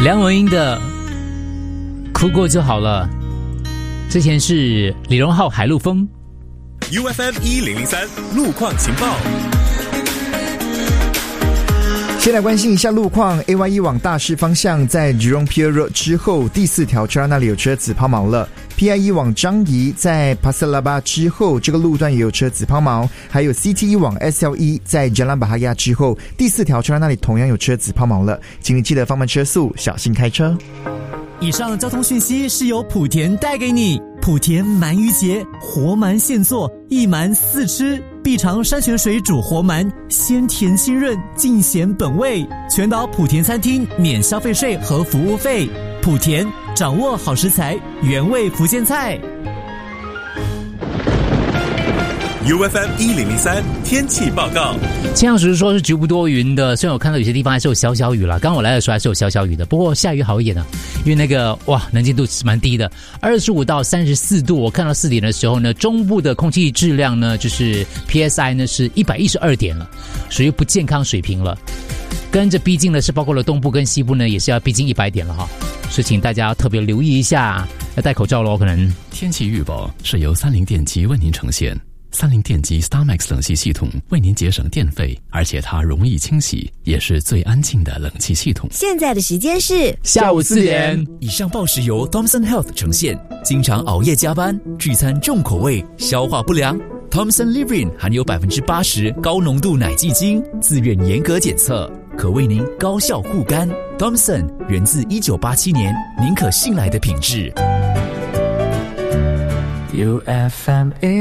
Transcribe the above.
梁文音的哭过就好了，之前是李荣浩海陆丰。 UFM 1003路况情报。 先来关心一下路况 ，AYE 往大市方向在 Jurong Pier Road 之后第4条车那里有车子抛锚了。PIE 往张仪在 Pasir Laba 之后，这个路段也有车子抛锚，还有 CTE 往 SLE 在 Jalan Bahaya 之后，第4条车那里同样有车子抛锚了，请你记得放慢车速，小心开车。 以上交通讯息是由莆田带给你。莆田鳗鱼节，活鳗现做，一鳗4吃，必尝山泉水煮活鳗，鲜甜清润，尽显本味。全岛莆田餐厅免消费税和服务费。莆田掌握好食材，原味福建菜。 UFM 1003天气报告。 气象局说是局部多云的，虽然我看到有些地方还是有小小雨啦，刚我来的时候还是有小小雨的，不过下雨好一点呢，因为那个能见度是蛮低的，25到34度。我看到4点的时候呢，中部的空气质量呢，就是 PSI 呢是112点了，属于不健康水平了。跟着逼近的是包括了东部跟西部呢，也是要逼近100点了哈，所以请大家特别留意一下，要戴口罩咯。可能天气预报是由30电机为您呈现。30电机 StarMax 冷气系统为您节省电费，而且它容易清洗，也是最安静的冷气系统。 现在的时间是下午4点。 以上报时由 Thomson Health 呈现。经常熬夜加班，聚餐重口味，消化不良。Thomson Livrin 含有80%高浓度奶蓟精，自愿严格检测，可为您高效护肝。Thomson 源自1987年，您可信赖的品质。 UFM